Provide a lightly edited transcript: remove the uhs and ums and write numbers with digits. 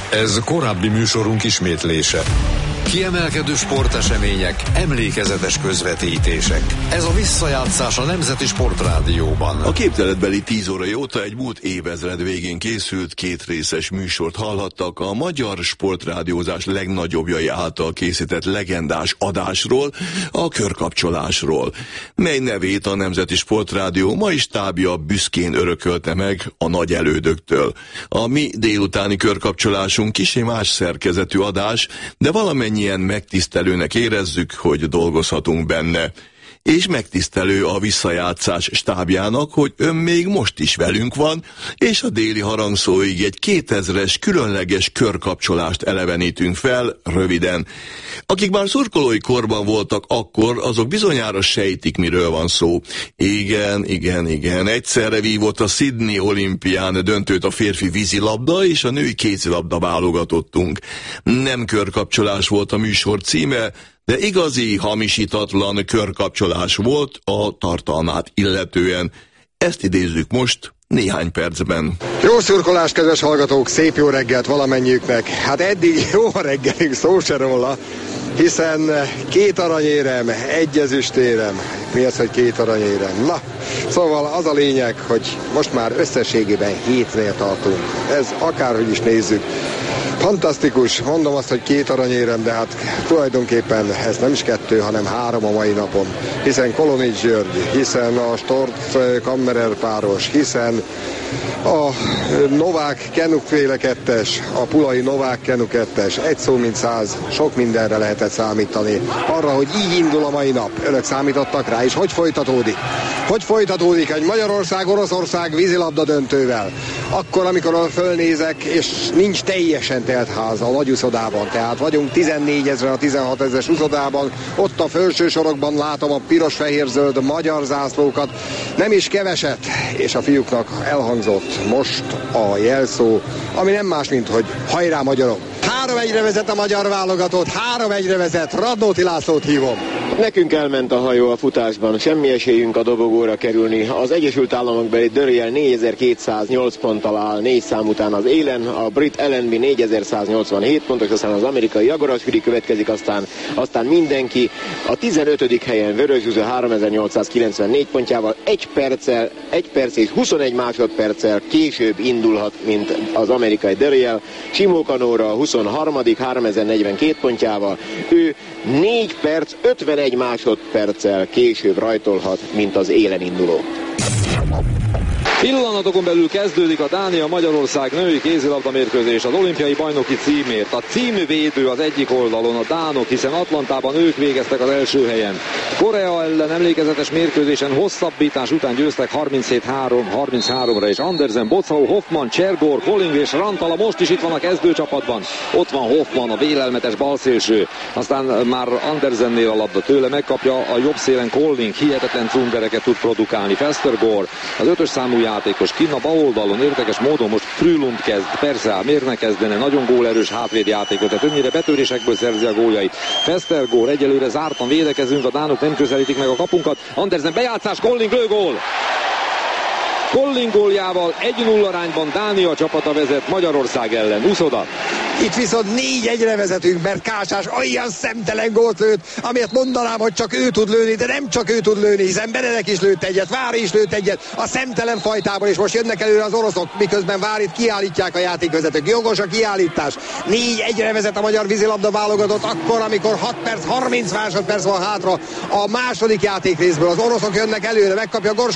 Ez korábbi műsorunk ismétlése. Kiemelkedő sportesemények, emlékezetes közvetítések. Ez a visszajátszás a Nemzeti Sportrádióban. A képzeletbeli 10 óra óta egy múlt évezred végén készült kétrészes műsort hallhattak a magyar sportrádiózás legnagyobbjai által készített legendás adásról, a körkapcsolásról, mely nevét a Nemzeti Sportrádió mai stábja büszkén örökölte meg a nagy elődöktől. A mi délutáni körkapcsolásunk kissé más szerkezetű adás, de valamennyien megtisztelőnek érezzük, hogy dolgozhatunk benne. És megtisztelő a visszajátszás stábjának, hogy ön még most is velünk van, és a déli harangszóig egy 2000-es különleges körkapcsolást elevenítünk fel, röviden. Akik már szurkolói korban voltak akkor, azok bizonyára sejtik, miről van szó. Igen. Egyszerre vívott a Sydney olimpián döntőt a férfi vízilabda és a női kézilabda válogatottunk. Nem körkapcsolás volt a műsor címe, de igazi, hamisítatlan körkapcsolás volt a tartalmát illetően. Ezt idézzük most néhány percben. Jó szurkolás, kedves hallgatók, szép jó reggelt valamennyiüknek. Hát eddig jó a reggelünk, szó se róla, hiszen 2 aranyérem, 1 ezüstérem. Mi az, hogy 2 aranyérem? Na, szóval az a lényeg, hogy most már összességében 7-nél tartunk. Ez akárhogy is nézzük. Fantasztikus, mondom azt, hogy 2 aranyérem, de hát tulajdonképpen ez nem is 2, hanem 3 a mai napon. Hiszen Kolonics György, hiszen a Storz Kammerer páros, hiszen a Novák Kenuk-féle 2-es, a Pulai Novák Kenuk 2-es, egy szó mint 100, sok mindenre lehetett számítani. Arra, hogy így indul a mai nap. Önök számítottak rá, és hogy folytatódik? Hogy folytatódik egy Magyarország-Oroszország vízilabda döntővel? Akkor, amikor fölnézek, és nincs teljesen telt ház a nagy uszodában, tehát vagyunk 14 000 a 16 000-es uszodában, ott a felső sorokban látom a piros-fehér-zöld magyar zászlókat, nem is keveset, és a fiúknak elhangzott most a jelszó, ami nem más, mint hogy hajrá magyarok! 3-1-re vezet a magyar válogatott, 3-1-re vezet, Radnóti Lászlót hívom. Nekünk elment a hajó a futásban, semmi esélyünk a dobogóra kerülni. Az Egyesült Államokbeli Dörriel 4208 ponttal áll 4 szám után az élen, a brit Allenby 4187 pontos, aztán az amerikai Agorashvili következik, aztán mindenki. A 15. helyen Vörös Zsuzsa 3894 pontjával 1 perc és 21 másodperccel később indulhat, mint az amerikai Dörriel. Simóka Nóra 23. 3042 pontjával, ő 4 perc 51 másodperccel később rajtolhat, mint az élen induló. Pillanatokon belül kezdődik a Dánia-Magyarország női kézilabda mérkőzés az olimpiai bajnoki címért. A címvédő az egyik oldalon a dánok, hiszen Atlantában ők végeztek az első helyen. Korea ellen emlékezetes mérkőzésen hosszabbítás után győztek 37-33-ra, és Andersen, Bocau, Hoffman, Csergor, Koling és Rantala most is itt van a kezdőcsapatban. Ott van Hoffman, a vélelmetes balszélső. Aztán már Andersennél a labda, tőle megkapja a jobb szélen Koling, hihetetlen cundereket tud produkálni. Festergor, az 5-ös számú játékos kinn a bal oldalon, érdekes módon most Frülund kezd, persze miért ne kezdene, nagyon gólerős hátvédjátékos, tehát önnyire betörésekből szerzi a góljait. Festergor, egyelőre zártan védekezünk, a dánok nem közelítik meg a kapunkat, Andersen bejátszás, Koling lőgól! Koling góljával 1-0 arányban Dánia csapata vezet Magyarország ellen. Uszoda. Itt viszont 4-1-re vezetünk, mert Kásás olyan szemtelen gólt lőtt, amiért mondanám, hogy csak ő tud lőni, de nem csak ő tud lőni, hiszen Benedek is lőtt egyet, Vári is lőtt egyet, a szemtelen fajtából, és most jönnek előre az oroszok, miközben Várit kiállítják a játékvezetők. Jogos a kiállítás. 4-1-re vezet a magyar vízilabda válogatott akkor, amikor 6 perc, 30 másodperc van hátra a második játékrészből. Az oroszok jönnek előre, megkapja